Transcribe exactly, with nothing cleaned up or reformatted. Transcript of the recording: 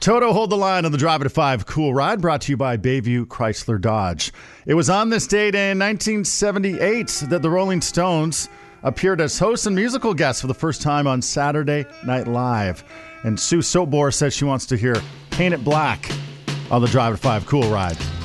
Toto, hold the line on the Drive at five Cool Ride, brought to you by Bayview Chrysler Dodge. It was on this date in nineteen seventy-eight that the Rolling Stones appeared as hosts and musical guests for the first time on Saturday Night Live. And Sue Sobor says she wants to hear Paint It Black on the Drive at five Cool Ride.